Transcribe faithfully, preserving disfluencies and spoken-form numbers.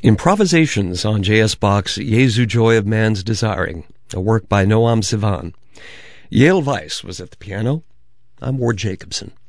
Improvisations on J S. Bach's Jesu Joy of Man's Desiring, a work by Noam Sivan. Yael Weiss was at the piano. I'm Ward Jacobson.